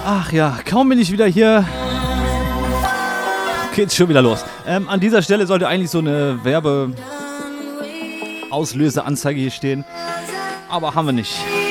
Ach ja, kaum bin ich wieder hier, geht's schon wieder los. An dieser Stelle sollte eigentlich so eine Werbeauslöseanzeige hier stehen, aber haben wir nicht.